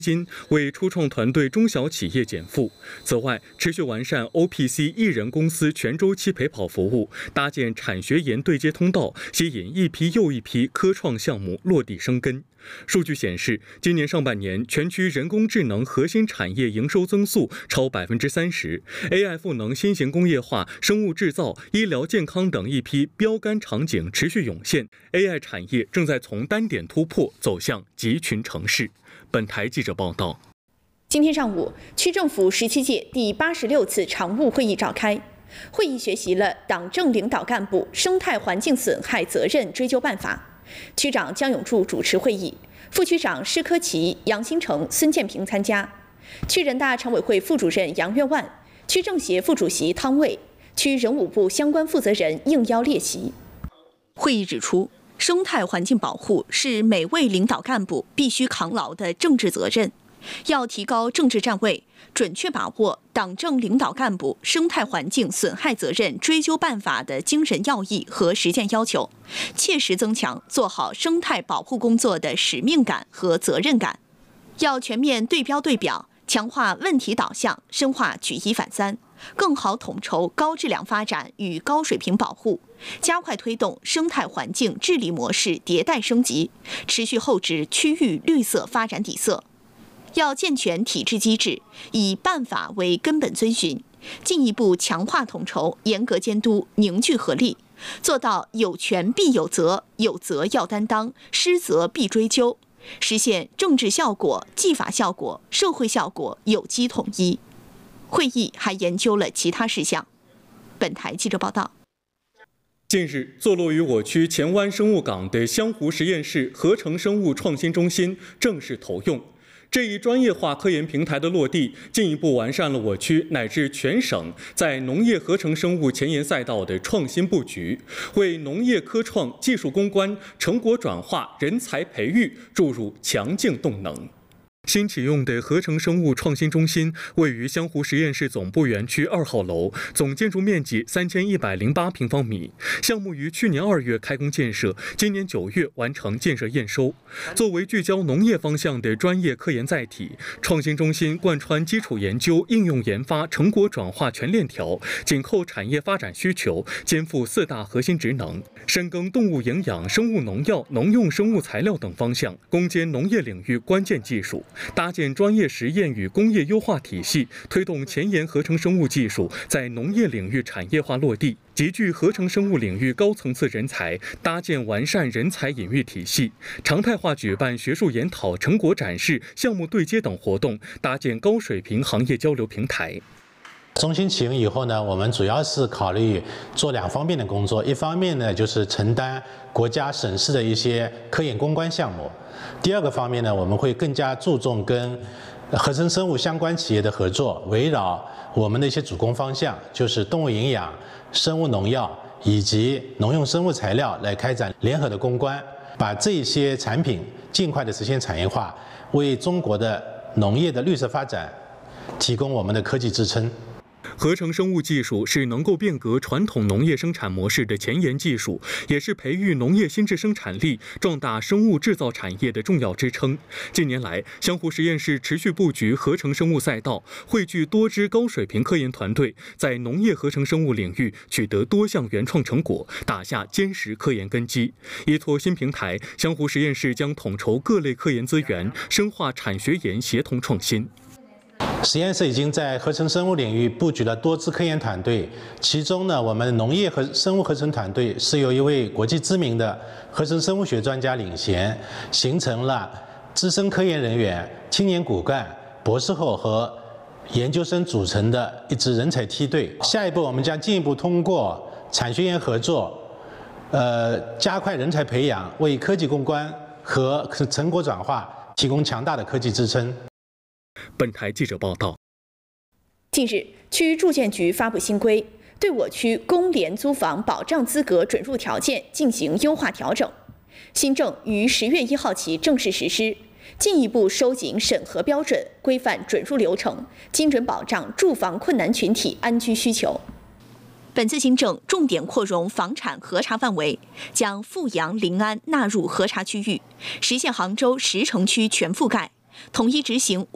金为初创团队、中小企业减负。此外，持续完善 OPC 一人公司全周期陪跑服务，搭建产学研对接通道，吸引一批又一批科创项目落地生根。数据显示，今年上半年全区人工智能核心产业营收增速超30%，AI 赋能新型工业化、生物制造、医疗健康等一批标杆场景持续涌现 ，AI 产业正在从单点突破走向集群城市。本台记者报道。 今天上午，区政府17届第86次常务会议召开。会议学习了党政领导干部生态环境损害责任追究办法。区长江永柱主持会议，副区长施科奇、杨新成、孙建平参加。区人大常委会副主任杨月万、区政协副主席汤卫、区人武部相关负责人应邀列席。会议指出，生态环境保护是每位领导干部必须扛牢的政治责任，要提高政治站位，准确把握党政领导干部生态环境损害责任追究办法的精神要义和实践要求，切实增强做好生态保护工作的使命感和责任感。要全面对标对表，强化问题导向，深化举一反三，更好统筹高质量发展与高水平保护，加快推动生态环境治理模式迭代升级，持续厚植区域绿色发展底色。要健全体制机制，以办法为根本遵循，进一步强化统筹，严格监督，凝聚合力，做到有权必有责，有责要担当，失责必追究，实现政治效果、纪法效果、社会效果有机统一。会议还研究了其他事项。本台记者报道。 近日，坐落于我区前湾生物港的湘湖实验室合成生物创新中心正式投用。这一专业化科研平台的落地，进一步完善了我区乃至全省在农业合成生物前沿赛道的创新布局，为农业科创、技术攻关、成果转化、人才培育注入强劲动能。新启用的合成生物创新中心位于湘湖实验室总部园区2号楼，总建筑面积3108平方米。项目于去年2月开工建设，今年9月完成建设验收。作为聚焦农业方向的专业科研载体，创新中心贯穿基础研究、应用研发、成果转化全链条，紧扣产业发展需求，肩负4大核心职能，深耕动物营养、生物农药、农用生物材料等方向，攻坚农业领域关键技术。搭建专业实验与工业优化体系，推动前沿合成生物技术在农业领域产业化落地，集聚合成生物领域高层次人才，搭建完善人才引育体系，常态化举办学术研讨、成果展示、项目对接等活动，搭建高水平行业交流平台。 中心启用以后呢，我们主要是考虑做2方面的工作，一方面呢就是承担国家省市的一些科研攻关项目，第二个方面呢，我们会更加注重跟合成生物相关企业的合作，围绕我们的一些主攻方向，就是动物营养、生物农药以及农用生物材料来开展联合的攻关，把这些产品尽快的实现产业化，为中国的农业的绿色发展提供我们的科技支撑。 合成生物技术是能够变革传统农业生产模式的前沿技术，也是培育农业新质生产力、壮大生物制造产业的重要支撑。近年来，湘湖实验室持续布局合成生物赛道，汇聚多支高水平科研团队，在农业合成生物领域取得多项原创成果，打下坚实科研根基。依托新平台，湘湖实验室将统筹各类科研资源，深化产学研协同创新。 实验室已经在合成生物领域布局了多支科研团队，其中呢，我们农业和生物合成团队是由一位国际知名的合成生物学专家领衔，形成了资深科研人员、青年骨干、博士后和研究生组成的一支人才梯队。下一步，我们将进一步通过产学研合作，加快人才培养，为科技攻关和成果转化提供强大的科技支撑。 本台记者报道。 近日，区住建局发布新规，对我区公联租房保障资格准入条件进行优化调整。新政于10月1号起正式实施，进一步收紧审核标准，规范准入流程，精准保障住房困难群体安居需求。本次新政重点扩容房产核查范围，将阜阳、临安纳入核查区域，实现杭州10城区全覆盖。 统一执行